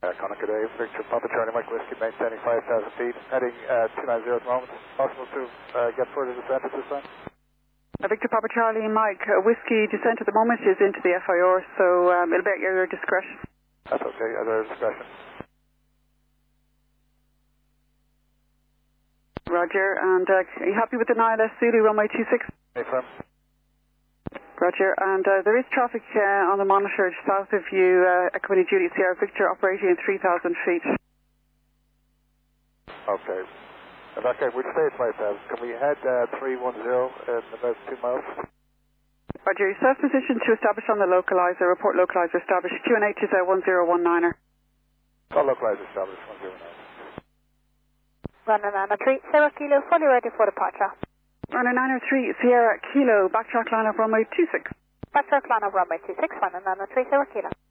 Conacher Day, Victor Papa Charlie Mike Whiskey, maintaining 5,000 feet, heading 290 at the moment. Possible to get further descent at this time? Victor Papa Charlie Mike, Whiskey descent at the moment is into the FIR, so it'll be at your discretion. That's okay, at our discretion. Roger, and are you happy with the ILS Zulu runway 26? Affirm. Roger, and there is traffic on the monitor south of you, Equity Judy Sierra Victor operating at 3,000 feet. Okay. Okay, we'll stay at 5,000. Can we head 310 in about 2 miles? Roger, you're self-positioned to establish on the localizer, report localizer established, QNH is 1019er. Call localizer established, 109. Runner 903, Sierra Kilo, fully ready for departure. Runner 903, Sierra Kilo, backtrack line of runway 26. Backtrack line of runway 26, runner 903, Sierra Kilo.